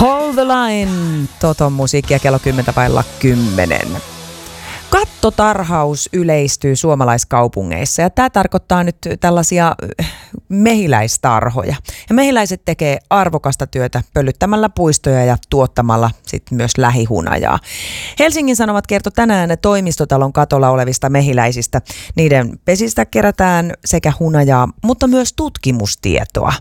Hold the line, Toton musiikkia kello 10:10. Kattotarhaus yleistyy suomalaiskaupungeissa ja tämä tarkoittaa nyt tällaisia mehiläistarhoja. Ja mehiläiset tekee arvokasta työtä pölyttämällä puistoja ja tuottamalla sitten myös lähihunajaa. Helsingin Sanomat kertoi tänään toimistotalon katolla olevista mehiläisistä. Niiden pesistä kerätään sekä hunajaa, mutta myös tutkimustietoa.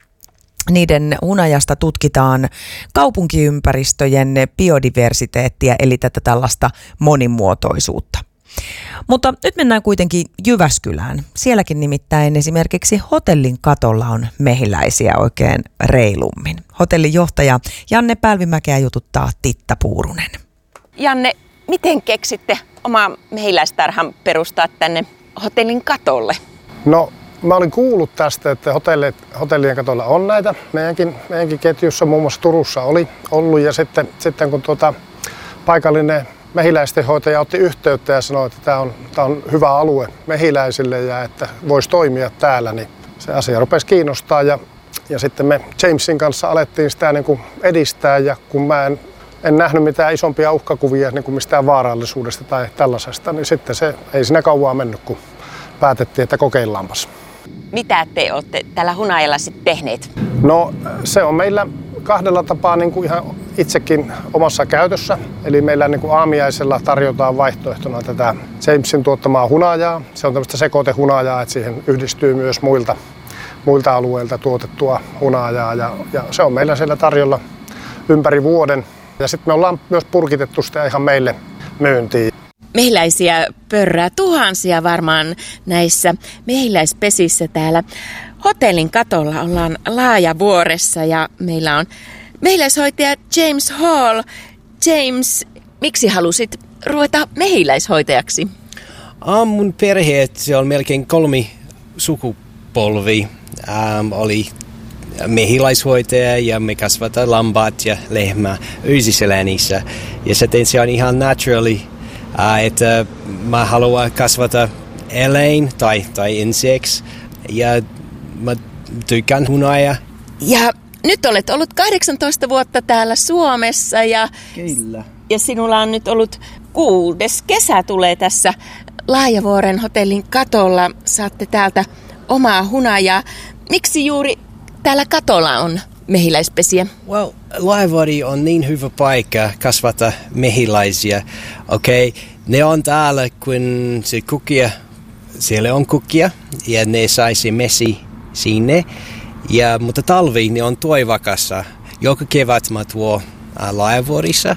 Niiden hunajasta tutkitaan kaupunkiympäristöjen biodiversiteettiä, eli tätä tällaista monimuotoisuutta. Mutta nyt mennään kuitenkin Jyväskylään. Sielläkin nimittäin esimerkiksi hotellin katolla on mehiläisiä oikein reilummin. Hotellin johtaja Janne Pälvimäkeä jututtaa Titta Puurunen. Janne, miten keksitte oma mehiläistarhan perustaa tänne hotellin katolle? No, mä olin kuullut tästä, että hotellien katolla on näitä. Meidänkin ketjussa muun muassa Turussa oli ollut ja sitten kun paikallinen mehiläistenhoitaja otti yhteyttä ja sanoi, että tämä on hyvä alue mehiläisille ja että voisi toimia täällä, niin se asia rupesi kiinnostaa ja sitten me Jamesin kanssa alettiin sitä niin kuin edistää ja kun mä en nähnyt mitään isompia uhkakuvia niin kuin mistään vaarallisuudesta tai tällaisesta, niin sitten se ei siinä kauaa mennyt, kun päätettiin, että kokeillaanpas. Mitä te olette tällä hunajalla sitten tehneet? No se on meillä kahdella tapaa niin kuin ihan itsekin omassa käytössä. Eli meillä niin kuin aamiaisella tarjotaan vaihtoehtona tätä Jamesin tuottamaa hunajaa. Se on tämmöistä sekoitehunajaa, että siihen yhdistyy myös muilta alueilta tuotettua hunajaa. Ja se on meillä siellä tarjolla ympäri vuoden. Ja sitten me ollaan myös purkitettu sitä ihan meille myyntiin. Mehiläisiä pörrää tuhansia varmaan näissä mehiläispesissä täällä. Hotellin katolla ollaan Laajavuoressa ja meillä on mehiläishoitaja James Hall. James, miksi halusit ruveta mehiläishoitajaksi? Mun perhe, se on melkein 3 sukupolvi, oli mehiläishoitaja ja me kasvataan lampaat ja lehmää Ysiselänissä. Ja sitten se on ihan naturally, että mä haluan kasvata eläin tai insects ja mä tykkään hunajaa. Ja nyt olet ollut 18 vuotta täällä Suomessa ja, Kyllä. Ja sinulla on nyt ollut 6. kesä tulee tässä Laajavuoren hotellin katolla. Saatte täältä omaa hunajaa. Miksi juuri täällä katolla on mehiläispesiä? Well, Laajavuori on niin hyvä paikka kasvata mehiläisiä. Okei, ne on täällä, kun se kukkia, siellä on kukkia ja ne saisi mesi sinne. Mutta talvi ne on toivakassa. Joka kevät mä tuon Laajavuorissa.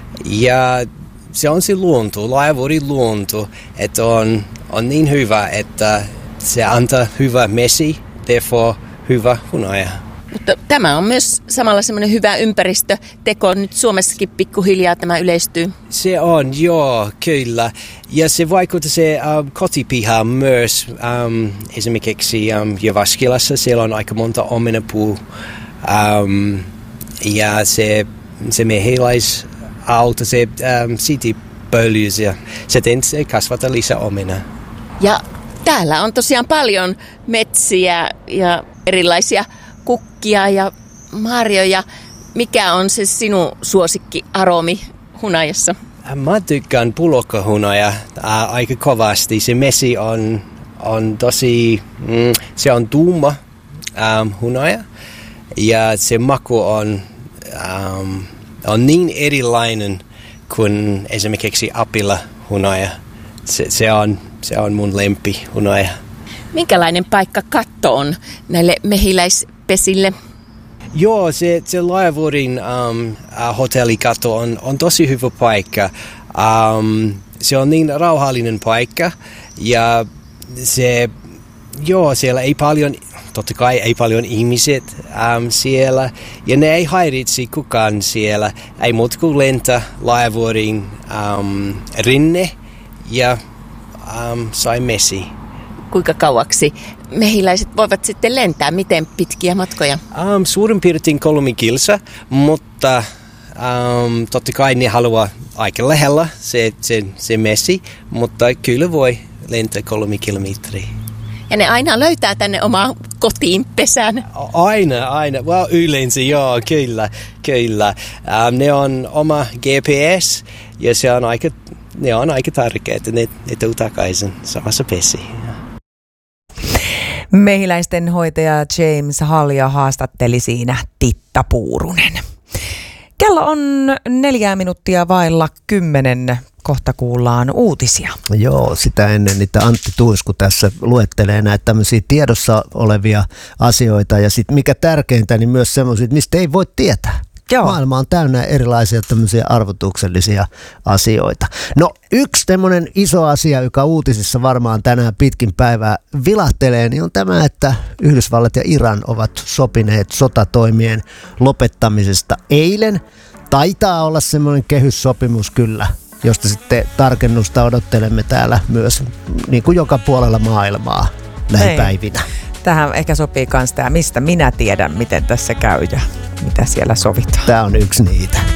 Ja se on se luonto, Laajavuorin luonto, että on niin hyvä, että se antaa hyvä mesi, therefore hyvä hunaja. Mutta tämä on myös samalla semmoinen hyvä ympäristöteko. Nyt Suomessakin pikkuhiljaa tämä yleistyy. Se on, joo, kyllä. Ja se vaikuttaa se kotipiha myös. Esimerkiksi Jyväskylässä siellä on aika monta omenapuu. Ja se mehiläisauto, se sitipölyys ja sitten se kasvattaa lisää omenaa. Ja täällä on tosiaan paljon metsiä ja erilaisia kukkia ja marjoja. Mikä on se sinun suosikkiaromi hunajassa? Mä tykkään pulokkahunaja aika kovasti. Se mesi on tosi, se on tuuma hunaja ja se maku on niin erilainen kuin esimerkiksi apila-hunaja. Se on mun lempihunaja. Minkälainen paikka katto on näille mehiläispesille? Joo, se Laajavuorin hotellikatto on tosi hyvä paikka. Se on niin rauhallinen paikka ja siellä ei paljon, totta kai ei paljon ihmiset siellä ja ne ei häiritse kukaan siellä. Ei muuta kuin lentää Laajavuorin rinne ja sai mesi. Kuinka kauaksi mehiläiset voivat sitten lentää? Miten pitkiä matkoja? Suurin piirtein 3 kilsa, mutta totta kai ne haluaa aika lähellä se mesi, mutta kyllä voi lentää 3 kilometriä. Ja ne aina löytää tänne omaan kotiin pesän. Aina. Yleensä joo, kyllä. Ne on oma GPS ja ne on aika tärkeää, että ne tuu takaisin samassa pesiin. Mehiläisten hoitaja James Halja haastatteli siinä Titta Puurunen. Kello on 4 minuuttia vailla 10. Kohta kuullaan uutisia. Joo, sitä ennen niitä Antti Tuisku tässä luettelee näitä tämmöisiä tiedossa olevia asioita ja sitten mikä tärkeintä, niin myös semmoisia, mistä ei voi tietää. Joo. Maailma on täynnä erilaisia tämmöisiä arvotuksellisia asioita. No yksi tämmöinen iso asia, joka uutisissa varmaan tänään pitkin päivää vilahtelee, niin on tämä, että Yhdysvallat ja Iran ovat sopineet sotatoimien lopettamisesta eilen. Taitaa olla semmoinen kehyssopimus kyllä, josta sitten tarkennusta odottelemme täällä myös niin kuin joka puolella maailmaa lähipäivinä. Tähän ehkä sopii myös tämä, mistä minä tiedän, miten tässä käy ja mitä siellä sovitaan. Tämä on yksi niitä.